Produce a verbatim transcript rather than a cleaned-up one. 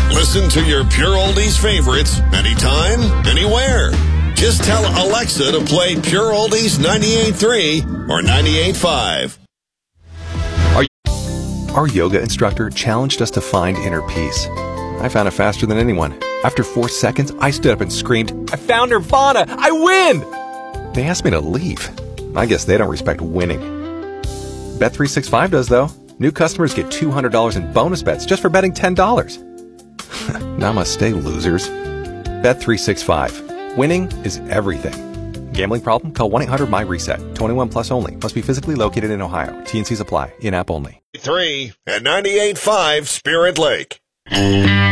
Listen to your Pure Oldies favorites anytime, anywhere. Just tell Alexa to play Pure Oldies ninety-eight point three or ninety-eight point five. Our yoga instructor challenged us to find inner peace. I found it faster than anyone. After four seconds, I stood up and screamed, "I found Nirvana! I win!" They asked me to leave. I guess they don't respect winning. Bet three sixty-five does, though. New customers get two hundred dollars in bonus bets just for betting ten dollars. Namaste, losers. Bet three sixty-five. Winning is everything. Gambling problem? Call one eight hundred my reset. twenty-one plus only. Must be physically located in Ohio. T and Cs apply. In-app only. Three and ninety-eight point five Spirit Lake.